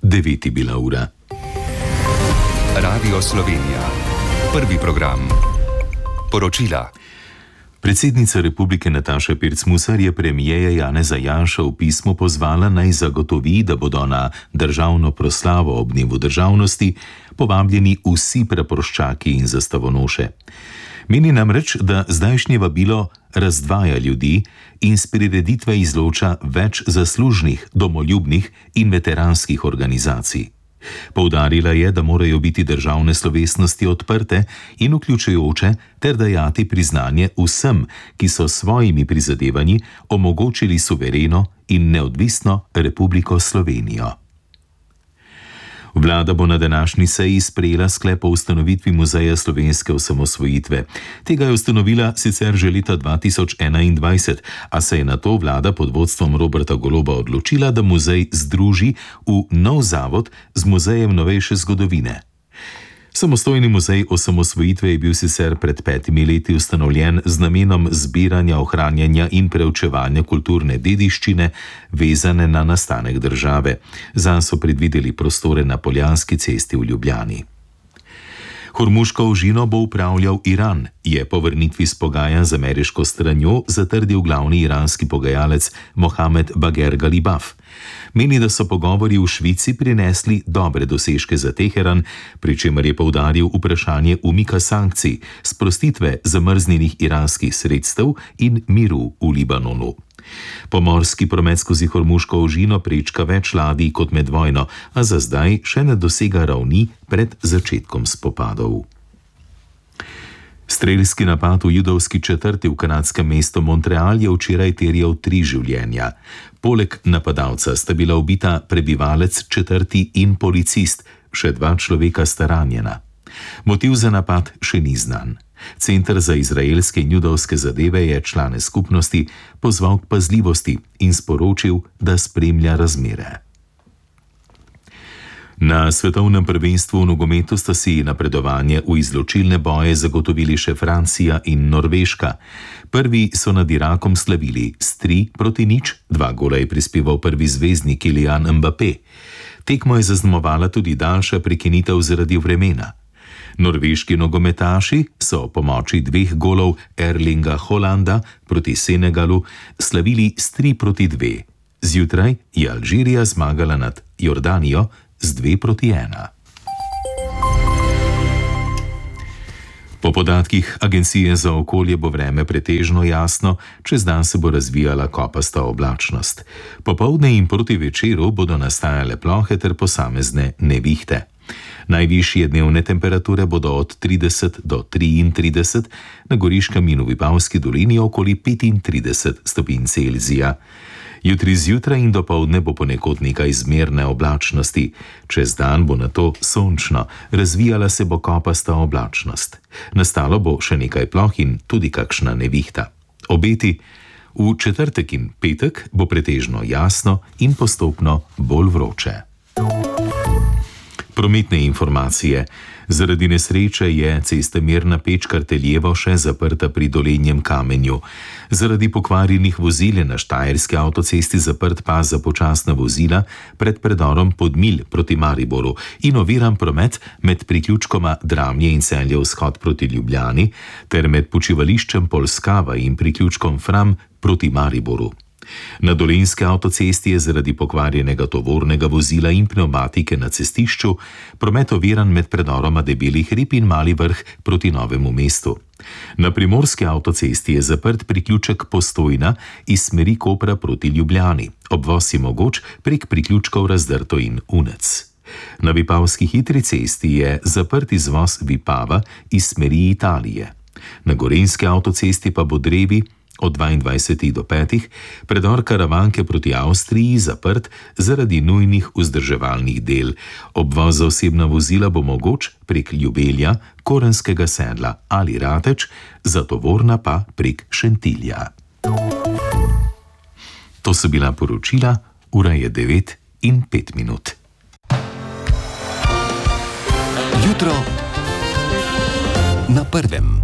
9 je bila ura. Radio Slovenija. Prvi program. Poročila. Predsednica republike Nataša Pirc Musar je premierja Janeza Janšo v pismu pozvala, naj zagotovi, da bodo na državno proslavo ob dnevu državnosti povabljeni vsi praporščaki in zastavonoše. Meni namreč, da zdajšnje vabilo razdvaja ljudi in s prireditve izloča več zaslužnih, domoljubnih in veteranskih organizacij. Poudarila je, da morajo biti državne slovesnosti odprte in vključujoče ter dajati priznanje vsem, ki so s svojimi prizadevanji omogočili suvereno in neodvisno Republiko Slovenijo. Vlada bo na današnji seji sprejela sklep o ustanovitvi Muzeja slovenske osamosvojitve. Tega je ustanovila sicer že leta 2021, a se je nato vlada pod vodstvom Roberta Goloba odločila, da muzej združi v nov zavod z Muzejem novejše zgodovine. Samostojni muzej osamosvojitve je bil sicer pred 5 leti ustanovljen z namenom zbiranja, ohranjanja in preučevanja kulturne dediščine, vezane na nastanek države. Zanj so predvideli prostore na Poljanski cesti v Ljubljani. Hormuško ožino bo upravljal Iran, je po vrnitvi s pogajanj z ameriško stranjo zatrdil glavni iranski pogajalec Mohamed Bagher Galibaf. Meni, da so pogovori v Švici prinesli dobre dosežke za Teheran, pri čemer je poudaril vprašanje umika sankcij, sprostitve zamrznjenih iranskih sredstev in miru v Libanonu. Pomorski promet skozi Hormuško ožino prečka več ladij kot med vojno, a za zdaj še ne dosega ravni pred začetkom spopadov. Strelski napad v judovski četrti v kanadskem mestu Montreal je včeraj terjal 3 življenja. Poleg napadalca sta bila ubita prebivalec četrti in policist, še 2 človeka sta ranjena. Motiv za napad še ni znan. Center za izraelske in judovske zadeve je člane skupnosti pozval k pazljivosti in sporočil, da spremlja razmere. Na svetovnem prvenstvu v nogometu sta si napredovanje v izločilne boje zagotovili še Francija in Norveška. Prvi so nad Irakom slavili s 3-0, 2 gola je prispeval prvi zvezdnik Kylian Mbappé. Tekmo je zaznamovala tudi daljša prekinitev zaradi vremena. Norveški nogometaši so po pomoči 2 golov Erlinga Haalanda proti Senegalu slavili s 3-2. Zjutraj je Alžirija zmagala nad Jordanijo z 2-1. Po podatkih Agencije za okolje bo vreme pretežno jasno, čez dan se bo razvijala kopasta oblačnost. Popoldne in proti večeru bodo nastajale plohe ter posamezne nevihte. Najvišje dnevne temperature bodo od 30 do 33, na Goriškem in v Vipavski dolini okoli 35 stopinj Celzija. Jutri zjutraj in dopoldne bo ponekod nekaj zmerne oblačnosti. Čez dan bo nato sončno, razvijala se bo kopasta oblačnost. Nastalo bo še nekaj ploh in tudi kakšna nevihta. Obeti: v četrtek in petek bo pretežno jasno in postopno bolj vroče. Prometne informacije. Zaradi nesreče je cesta Mirna Peč-Karteljevo še zaprta pri Dolenjem Kamenju. Zaradi pokvarjenih vozil je na Štajerski avtocesti zaprt pas za počasna vozila pred predorom Podmilj proti Mariboru in oviran promet med priključkoma Dramlje in Celje vzhod proti Ljubljani ter med počivališčem Polskava in priključkom Fram proti Mariboru. Na Dolenjski avtocesti je zaradi pokvarjenega tovornega vozila in pnevmatike na cestišču promet oviran med predoroma Debeli hrib in Mali Vrh proti Novemu mestu. Na Primorski avtocesti je zaprt priključek Postojna iz smeri Kopra proti Ljubljani. Obvoz je mogoč prek priključkov Razdrto in Unec. Na Vipavski hitri cesti je zaprt izvoz Vipava iz smeri Italije. Na Gorenjski avtocesti pa bo drevi od 22 do 5, predor Karavanke proti Avstriji zaprt zaradi nujnih vzdrževalnih del. Obvoz za osebna vozila bo mogoč prek Ljubelja, Korenskega sedla ali Rateč, za tovorna pa prek Šentilja. To so bila poročila, ura je 9:05. Jutro na prvem.